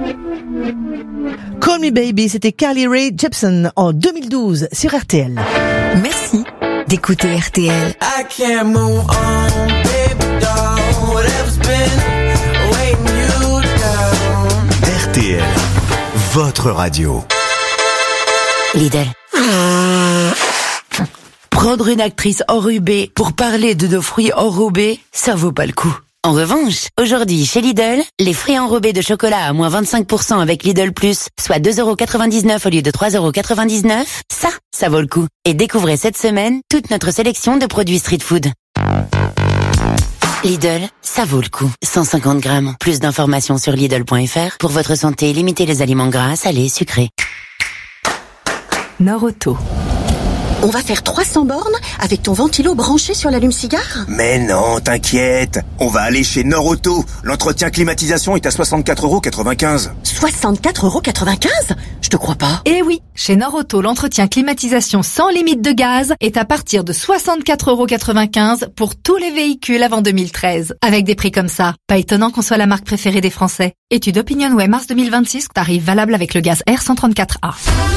Call Me Baby, c'était Carly Rae Jepsen en 2012 sur RTL. Merci d'écouter RTL. I can't move on, baby doll. Whatever's been weighing you down. RTL, votre radio. Lidl. Prendre une actrice enrubée pour parler de nos fruits enrobés, ça vaut pas le coup. En revanche, aujourd'hui, chez Lidl, les fruits enrobés de chocolat à moins 25% avec Lidl Plus, soit 2,99€ au lieu de 3,99€, ça vaut le coup. Et découvrez cette semaine toute notre sélection de produits street food. Lidl, ça vaut le coup. 150 grammes. Plus d'informations sur Lidl.fr. Pour votre santé, limitez les aliments gras, salés, sucrés. Norauto. On va faire 300 bornes avec ton ventilo branché sur l'allume-cigare ? Mais non, t'inquiète. On va aller chez Norauto. L'entretien climatisation est à 64,95€. 64,95€? Je te crois pas. Eh oui, chez Norauto, l'entretien climatisation sans limite de gaz est à partir de 64,95€ pour tous les véhicules avant 2013. Avec des prix comme ça, pas étonnant qu'on soit la marque préférée des Français. Étude OpinionWay mars 2026, tarif valable avec le gaz R134A.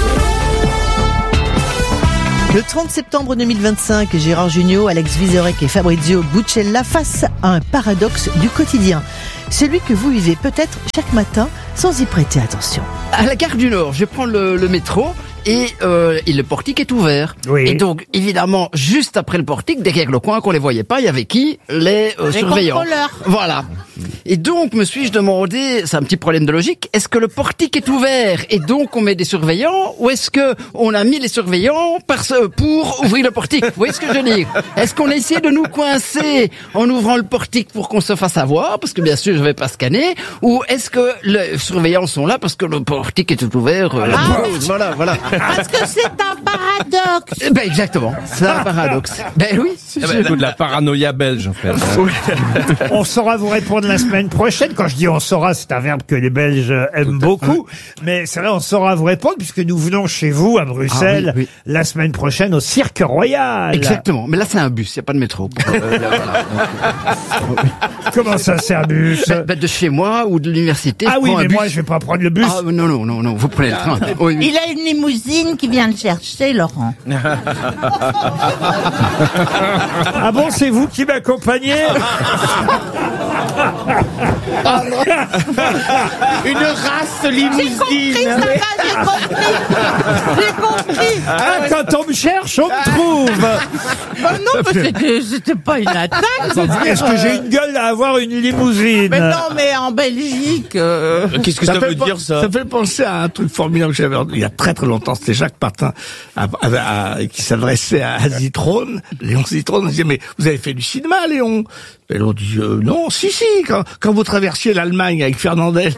Le 30 septembre 2025, Gérard Jugnot, Alex Vizorek et Fabrizio Buccella face à un paradoxe du quotidien. Celui que vous vivez peut-être chaque matin sans y prêter attention. À la gare du Nord, je prends le métro et le portique est ouvert. Oui. Et donc, évidemment, juste après le portique, derrière le coin qu'on les voyait pas, il y avait qui? Les surveillants. Contrôleurs. Voilà. Et donc, me suis-je demandé, c'est un petit problème de logique, est-ce que le portique est ouvert et donc on met des surveillants, ou est-ce que on a mis les surveillants pour ouvrir le portique? Vous voyez ce que je veux dire? Est-ce qu'on a essayé de nous coincer en ouvrant le portique pour qu'on se fasse avoir, parce que bien sûr je vais pas scanner, ou est-ce que les surveillants sont là parce que le portique est tout ouvert? Voilà. Parce que c'est un paradoxe. Ben exactement, c'est un paradoxe. Ben oui. C'est de la paranoïa belge en fait. On saura vous répondre la semaine prochaine. Quand je dis on saura, c'est un verbe que les Belges aiment beaucoup. Mais c'est vrai, on saura vous répondre puisque nous venons chez vous à Bruxelles la semaine prochaine au Cirque Royal. Exactement. Mais là c'est un bus, il n'y a pas de métro. Comment ça, c'est un bus? De chez moi ou de l'université. Ah oui, mais moi je vais pas prendre le bus. Ah non, vous prenez le train. Oui. Il a une limousine qui vient le chercher, Laurent. Ah bon, c'est vous qui m'accompagnez? Une race limousine. J'ai compris. Ah, quand on me cherche, on me trouve. Non, mais c'était pas une attaque. Est-ce que j'ai une gueule à avoir une limousine? Mais non, mais en Belgique... Qu'est-ce que ça veut dire ça? Ça fait penser à un truc formidable que j'avais il y a très longtemps. C'était Jacques Patin qui s'adressait à Zitrone, Léon Zitrone. On disait, mais vous avez fait du cinéma, Léon? Et l'on dit, non, si, quand vous traversiez l'Allemagne avec Fernandel.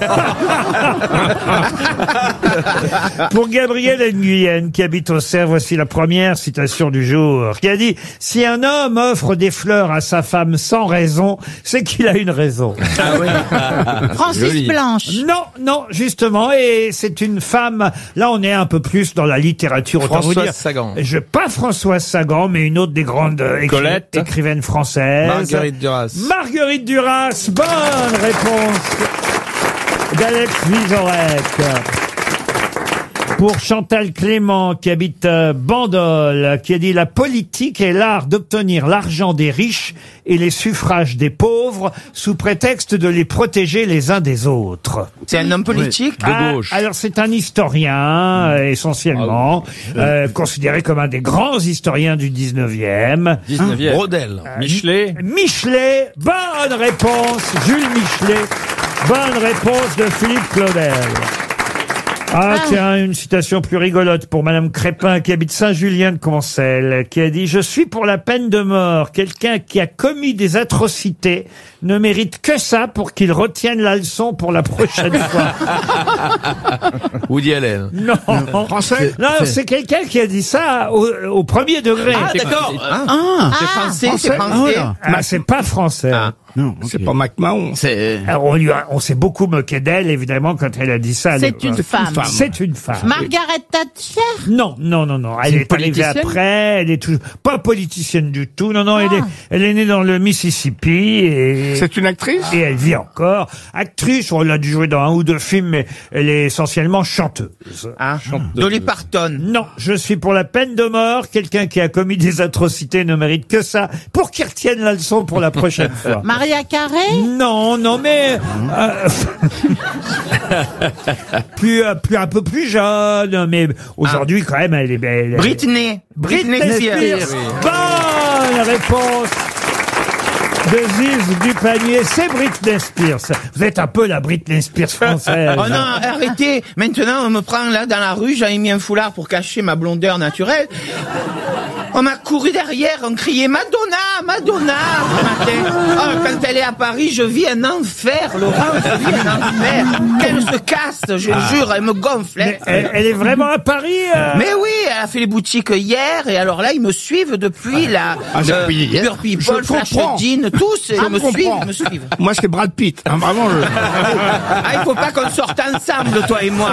Pour Gabriel Nguyen, qui habite au Cerf, voici la première citation du jour, qui a dit « Si un homme offre des fleurs à sa femme sans raison, c'est qu'il a une raison. » Ah oui. Francis Blanche. Non, justement, et c'est une femme, là on est un peu plus dans la littérature, autant vous dire. Françoise Sagan. Pas Françoise Sagan, mais une autre des grandes écrivaines françaises. Marguerite Duras. Marguerite Duras, bonne réponse d'Alex Vizorek. Pour Chantal Clément, qui habite Bandol, qui a dit « La politique est l'art d'obtenir l'argent des riches et les suffrages des pauvres sous prétexte de les protéger les uns des autres. » C'est un homme politique de gauche. Alors c'est un historien, essentiellement, considéré comme un des grands historiens du 19e. Brodel. Michelet. Michelet, bonne réponse, Jules Michelet. Bonne réponse de Philippe Claudel. Ah tiens, une citation plus rigolote pour Madame Crépin qui habite Saint-Julien-de-Concelles, qui a dit « Je suis pour la peine de mort. Quelqu'un qui a commis des atrocités ne mérite que ça pour qu'il retienne la leçon pour la prochaine fois. » Woody Allen. Non. Français? Non, c'est quelqu'un qui a dit ça au premier degré. Ah, d'accord. C'est français. Ah, c'est pas français. Non, C'est pas McMahon. Alors, on s'est beaucoup moqué d'elle, évidemment, quand elle a dit ça. C'est une femme. C'est une femme. Margaret Thatcher. Non. Elle est arrivée après, elle est toujours pas politicienne du tout. Non, elle est née dans le Mississippi et... C'est une actrice? Et elle vit encore. Actrice, on l'a dû jouer dans un ou deux films, mais elle est essentiellement chanteuse. Ah, Dolly Parton. Non, je suis pour la peine de mort. Quelqu'un qui a commis des atrocités ne mérite que ça. Pour qu'il retienne la leçon pour la prochaine fois. Maria Carey. Non, mais plus un peu plus jeune, mais aujourd'hui quand même elle est belle. Britney Spears. Bonne réponse de Ziz du panier, c'est Britney Spears. Vous êtes un peu la Britney Spears française. Oh non, arrêtez. Maintenant, on me prend là dans la rue, j'avais mis un foulard pour cacher ma blondeur naturelle. On m'a couru derrière, on criait Madonna ce matin. Oh, quand elle est à Paris, je vis un enfer, Laurent, je vis un enfer. Qu'elle se casse, je jure, elle me gonfle. Mais elle est vraiment à Paris Mais oui, elle a fait les boutiques hier, et alors là, ils me suivent depuis la Pure People, Flash Jean, tous, ils me suivent. Moi, c'est Brad Pitt. Hein, vraiment, Ah, il faut pas qu'on sorte ensemble, toi et moi.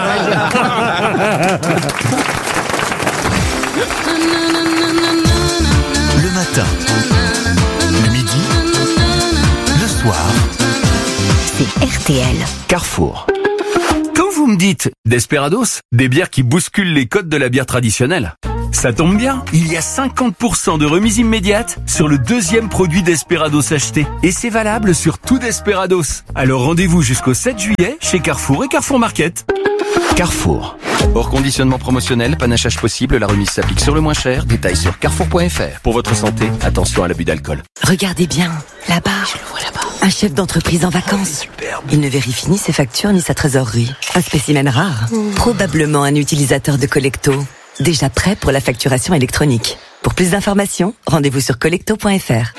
Le matin, le midi, le soir. C'est RTL. Carrefour. Quand vous me dites Desperados, des bières qui bousculent les codes de la bière traditionnelle, ça tombe bien, il y a 50% de remise immédiate sur le deuxième produit Desperados acheté. Et c'est valable sur tout Desperados. Alors rendez-vous jusqu'au 7 juillet chez Carrefour et Carrefour Market. Carrefour. Hors conditionnement promotionnel, panachage possible, la remise s'applique sur le moins cher. Détails sur carrefour.fr. Pour votre santé, attention à l'abus d'alcool. Regardez bien, là-bas. Je le vois là-bas. Un chef d'entreprise en vacances. Il ne vérifie ni ses factures ni sa trésorerie. Un spécimen rare. Probablement un utilisateur de Collecto. Déjà prêt pour la facturation électronique. Pour plus d'informations, rendez-vous sur collecto.fr.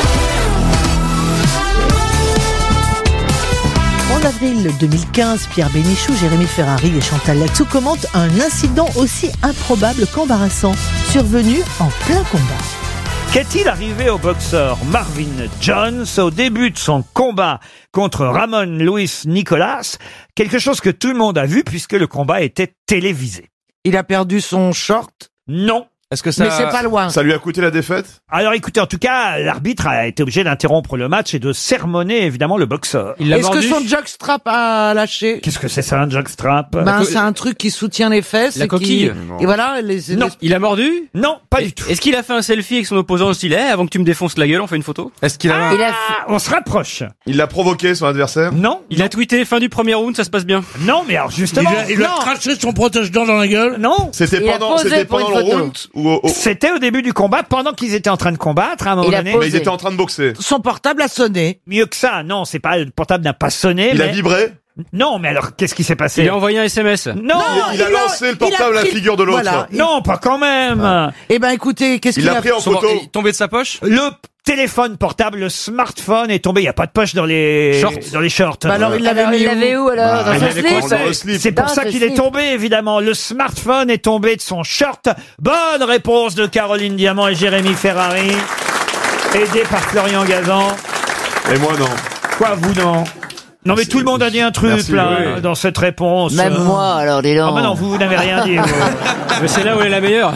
En avril 2015, Pierre Bénichou, Jérémy Ferrari et Chantal Latsou commentent un incident aussi improbable qu'embarrassant, survenu en plein combat. Qu'est-il arrivé au boxeur Marvin Jones au début de son combat contre Ramon Luis Nicolas? Quelque chose que tout le monde a vu puisque le combat était télévisé. Il a perdu son short. Non. Est-ce que ça... Mais c'est pas loin. Ça lui a coûté la défaite? Alors écoutez, en tout cas, l'arbitre a été obligé d'interrompre le match et de sermonner évidemment le boxeur. Est-ce que son jockstrap a lâché? Qu'est-ce que c'est ça, un jockstrap? C'est un truc qui soutient les fesses. La coquille. Et voilà, Non. Il a mordu? Non, pas du tout. Est-ce qu'il a fait un selfie avec son opposant au stylet avant que tu me défonces la gueule, on fait une photo? Est-ce qu'il a... On se rapproche. Il l'a provoqué, son adversaire? Non. Il a tweeté fin du premier round, ça se passe bien? Non, mais alors justement... Il a craché son protège-dents dans la gueule? Non. C'était pendant le round? C'était au début du combat, pendant qu'ils étaient en train de combattre, à un moment donné. Mais ils étaient en train de boxer. Son portable a sonné. Mieux que ça, non, c'est pas, le portable n'a pas sonné. Il mais... a vibré? Non, mais alors, qu'est-ce qui s'est passé? Il a envoyé un SMS. Non, il a lancé le portable à la figure de l'autre. Voilà. Non, pas quand même. Eh ben, écoutez, qu'est-ce qu'il a pris en photo? Il est tombé de sa poche? Le téléphone portable, le smartphone est tombé. Il n'y a pas de poche dans les shorts. Bah alors, il l'avait où alors? Dans son slip? C'est pour ça qu'il est tombé, évidemment. Le smartphone est tombé de son short. Bonne réponse de Caroline Diamant et Jérémy Ferrari. Aidé par Florian Gazan. Et moi, non. Quoi, vous, non? Non, mais tout le monde a dit un truc, Merci, là, oui. dans cette réponse. Même moi, alors, dis donc. Ah, bah non, vous n'avez rien dit. Mais c'est là où elle est la meilleure.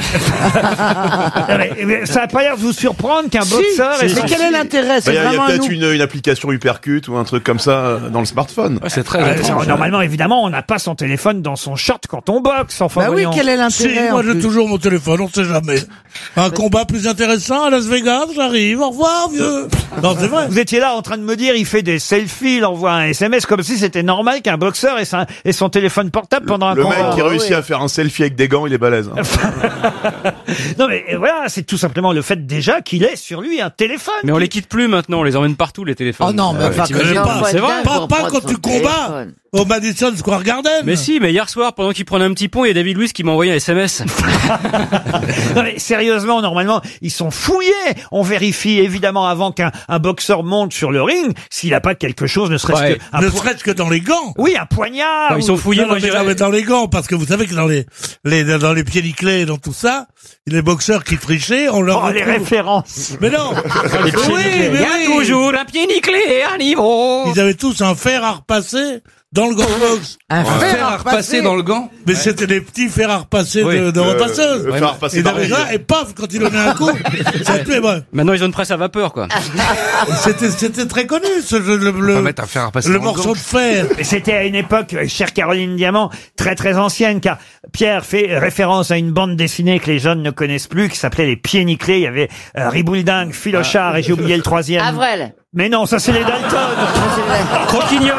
Non, mais ça n'a pas l'air de vous surprendre qu'un boxeur... Mais quel est l'intérêt? C'est Il y a vraiment peut-être une application Hypercut ou un truc comme ça dans le smartphone. Ouais, c'est très étrange. Normalement, évidemment, on n'a pas son téléphone dans son short quand on boxe. Enfin, Bah oui, voyons. quel est l'intérêt? Moi, j'ai toujours mon téléphone, on sait jamais. Un combat plus intéressant à Las Vegas, j'arrive. Au revoir, vieux. Non, c'est vrai. Vous étiez là en train de me dire, il fait des selfies, il envoie un SMS comme si c'était normal qu'un boxeur ait son téléphone portable pendant un Le combat. mec qui réussit à faire un selfie avec des gants, il est balèze. Non mais voilà, c'est tout simplement le fait déjà qu'il ait sur lui un téléphone. Mais on les quitte plus maintenant, on les emmène partout les téléphones. Oh non, mais enfin, t'imagines pas, c'est vrai. Pas quand tu combats. au Madison Square Garden. Mais si, mais hier soir, pendant qu'il prenait un petit pont, il y a David Luiz qui m'a envoyé un SMS. Non mais sérieusement, normalement, ils sont fouillés. On vérifie évidemment avant qu'un boxeur monte sur le ring s'il n'a pas quelque chose, ne serait-ce que... Ne serait-ce que dans les gants. Oui, un poignard. Non, ils sont fouillés, moi je dirais. Mais dans les gants, parce que vous savez que dans les pieds nickelés et dans tout ça, les boxeurs qui trichaient, on leur les références. Mais non. Les pieds nickelés. Il y a toujours un pied nickelé à niveau. Ils avaient tous un fer à repasser dans le gant de boxe. Un fer à repasser dans le gant. Mais c'était des petits fers à repasser de repasseuse. Le fer à repasser Et pareil. et paf, quand il donnait un coup, ça tuait. Maintenant, ils ont une presse à vapeur, quoi. C'était très connu, ce jeu, On va mettre un fer à repasser le dans le morceau gant. de fer. Et c'était à une époque, chère Caroline Diamant, très très ancienne, car Pierre fait référence à une bande dessinée que les jeunes ne connaissent plus, qui s'appelait Les Pieds Nickelés. Il y avait Ribouledingue, Philochard, et j'ai oublié le troisième. Avril. Mais non, ça c'est les Dalton. Croquignol.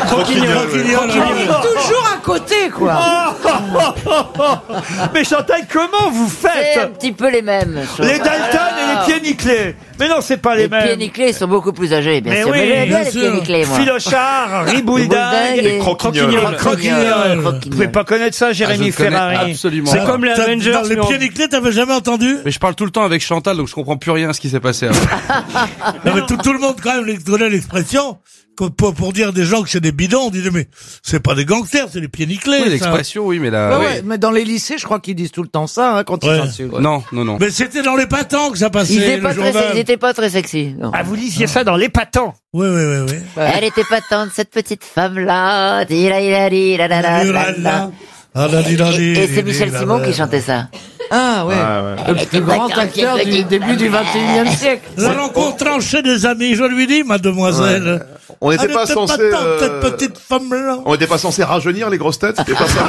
Toujours à côté, quoi. Mais Chantal, comment vous C'est un faites? petit peu les mêmes. Les Dalton et les Pieds Nickelés. Mais non, c'est pas les mêmes. Les pieds nickelés sont beaucoup plus âgés, bien Mais sûr. oui, Mais j'aime bien bien les sûr. pieds nickelés, moi. Philochard, Ribouledingue et Croquignol. Vous pouvez pas connaître ça, Jérémy Ferrari? Absolument. C'est comme les Avengers. Dans les pieds nickelés, t'avais jamais entendu? Mais je parle tout le temps avec Chantal, donc je comprends plus rien à ce qui s'est passé avant. Non, mais tout le monde, quand même, connaît l'expression, pour dire des gens que c'est des bidons, on dit, mais c'est pas des gangsters, c'est des pieds nickelés. Oui, ça. l'expression, oui, mais là... Ouais, mais dans les lycées, je crois qu'ils disent tout le temps ça, hein, quand ils Ouais. insultent. Non. Mais c'était dans les patents que ça passait, Ils étaient le pas très, journal. ils étaient pas très sexy. Non. Ah, vous lisiez ça dans l'Épatant. Oui. Elle était patente, cette petite femme-là. Di-la-di-la-di-la-la-la-la. Et c'est Michel Simon qui chantait ça. Ah, ouais. Le plus grand acteur du début du 21e siècle. Nous allons trancher des amis, je lui dis, mademoiselle. On n'était Elle pas était censé... patente, cette petite femme-là. On n'était pas censé rajeunir les grosses têtes, c'était pas ça.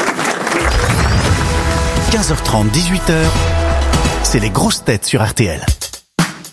15h30, 18h, c'est les grosses têtes sur RTL.